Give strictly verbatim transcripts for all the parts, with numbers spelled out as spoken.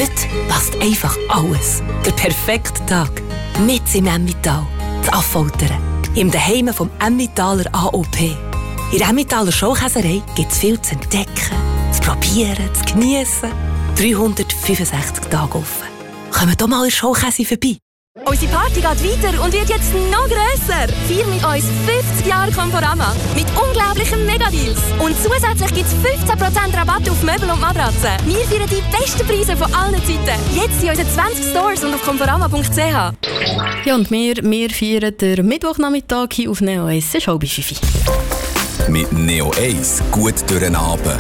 Heute passt einfach alles. Der perfekte Tag. Mit im Emmental. Das Affoltern. Im Daheim vom Emmentaler A O P. In der Emmentaler Schaukäserei gibt es viel zu entdecken, zu probieren, zu geniessen. dreihundertfünfundsechzig Tage offen. Kommt doch mal in Schaukäse vorbei. Unsere Party geht weiter und wird jetzt noch grösser. Feier mit uns fünfzig Jahre Conforama mit unglaublichen Megadeals. Und zusätzlich gibt es fünfzehn Prozent Rabatt auf Möbel und Matratzen. Wir feiern die besten Preise von allen Zeiten. Jetzt in unseren zwanzig Stores und auf conforama punkt c h. Ja, und wir, wir feiern den Mittwochnachmittag hier auf Neo eins. Es ist halb fünf. Mit Neo eins gut durch den Abend.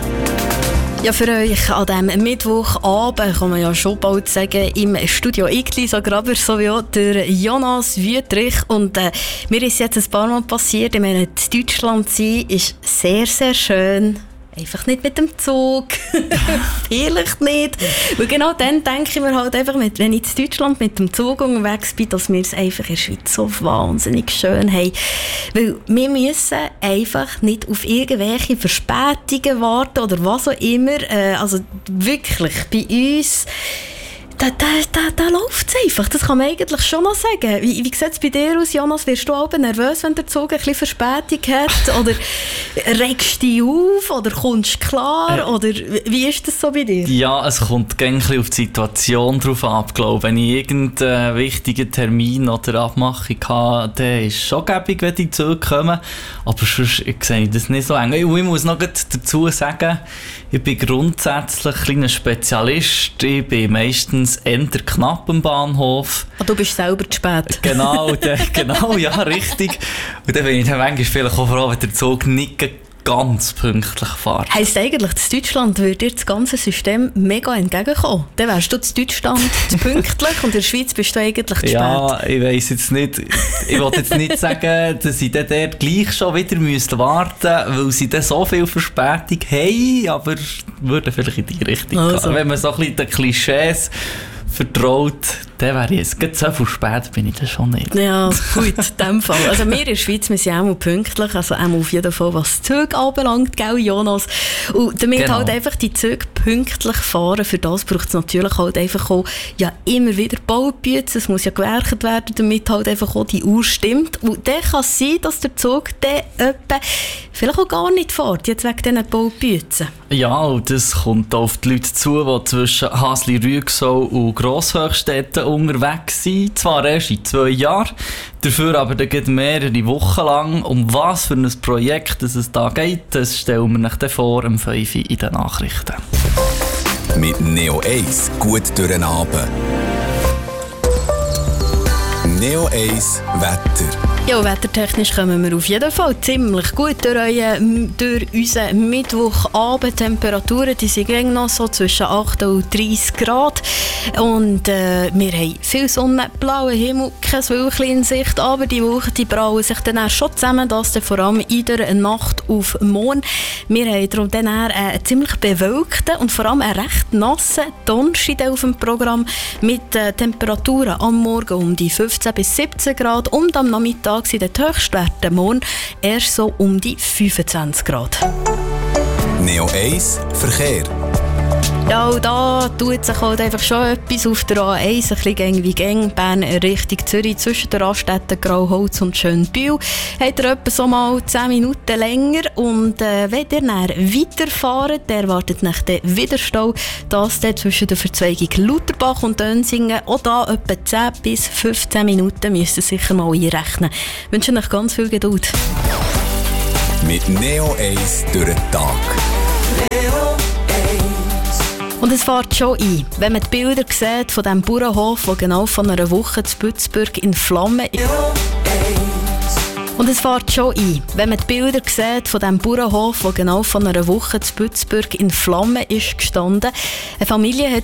Ja, für euch an diesem Mittwochabend kann man ja schon bald sagen, im Studio ich, Lisa Graber, sowie auch der Jonas Wüthrich. Und äh, mir ist jetzt ein paar Mal passiert, ich meine, in Deutschland sein ist sehr, sehr schön. Einfach nicht mit dem Zug. Vielleicht nicht. Und genau dann denke ich mir halt einfach, wenn ich in Deutschland mit dem Zug unterwegs bin, dass wir es einfach in der Schweiz so wahnsinnig schön haben. Weil wir müssen einfach nicht auf irgendwelche Verspätungen warten oder was auch immer. Äh, also wirklich, bei uns... Da, da, da, da läuft es einfach. Das kann man eigentlich schon noch sagen. Wie, wie sieht es bei dir aus, Jonas? Wirst du auch nervös, wenn der Zug ein bisschen Verspätung hat? Oder regst du dich auf? Oder kommst du klar? Äh, oder wie ist das so bei dir? Ja, es kommt gängig auf die Situation drauf ab, glaube ich. Wenn ich irgendeinen wichtigen Termin oder Abmachung habe, dann ist es schon gäbig, wenn die Züge kommen. Aber sonst sehe ich das nicht so eng. Ich muss noch dazu sagen, ich bin grundsätzlich ein Spezialist. Ich bin meistens eher knapp am Bahnhof. Ah, du bist selber zu spät. Genau, de, genau, ja, richtig. Und dann bin ich dann manchmal vielleicht auch froh, wenn der Zug nicht ganz pünktlich fährt. Heisst eigentlich, dass Deutschland würde dir das ganze System mega entgegenkommen? Dann wärst du in Deutschland zu pünktlich und in der Schweiz bist du eigentlich zu spät. Ja, ich weiss jetzt nicht, ich will jetzt nicht sagen, dass ich dann dort gleich schon wieder müsste warten müsste, weil sie dann so viel Verspätung haben, aber würde vielleicht in die Richtung also. gehen. Wenn man so ein bisschen den Klischees vertraut, dann wäre ich jetzt gerade so viel spät, bin ich das schon nicht. Ja, gut, in dem Fall. Also wir in der Schweiz, wir sind auch mal pünktlich, also auch auf jeden Fall, was die Züge anbelangt, gell, Jonas? Und damit genau. halt einfach die Züge pünktlich fahren, für das braucht es natürlich halt einfach auch ja, immer wieder Baubützen, es muss ja gewerkt werden, damit halt einfach auch die Uhr stimmt. Und dann kann es sein, dass der Zug dann etwa vielleicht auch gar nicht fährt, jetzt wegen diesen Baubützen. Ja, und das kommt auf die Leute zu, die zwischen Hasli-Rüegsau und Grosshöchstetten unterwegs sind. Zwar erst in zwei Jahren, dafür aber dann mehrere Wochen lang. Um was für ein Projekt es da geht, das stellen wir euch dann vor um fünf Uhr in den Nachrichten. Mit Neo eins gut durch den Abend. Neo eins Wetter. Ja, wettertechnisch kommen wir auf jeden Fall ziemlich gut durch, euren, durch unseren Mittwochabend. Temperaturen, die sind noch so zwischen acht und dreißig Grad. Und äh, wir haben viel Sonne, blauen Himmel, kein Wölkchen in Sicht. Aber die Wolken die brauen sich dann auch schon zusammen, das dann vor allem in der Nacht auf morgen. Wir haben darum dann einen ziemlich bewölkten und vor allem einen recht nassen Donnerstag auf dem Programm mit äh, Temperaturen am Morgen um die fünfzehn bis siebzehn Grad und am Nachmittag sind die Höchstwerte morgen erst so um die fünfundzwanzig Grad. Neo eins Verkehr. Ja, und da tut sich halt einfach schon etwas auf der A eins, ein bisschen gäng wie gäng, Bern Richtung Zürich, zwischen der Raststätte Grauholz und Schönbühl. Habt ihr etwa so mal zehn Minuten länger und äh, wenn ihr dann weiterfahrt, der erwartet nach der Widerstau, das dann zwischen der Verzweigung Lutherbach und Dönsingen, auch da etwa zehn bis fünfzehn Minuten müsst ihr sicher mal einrechnen. Ich wünsche euch ganz viel Geduld. Mit Neo eins durch den Tag. Und es fährt schon ein, wenn man die Bilder sieht von diesem Bauernhof, der genau von einer Woche in Bützberg in Flammen ist. Und es fährt schon ein, wenn man die Bilder sieht von diesem Bauernhof, der genau von einer Woche in Bützberg in Flammen ist gestanden. Eine Familie hat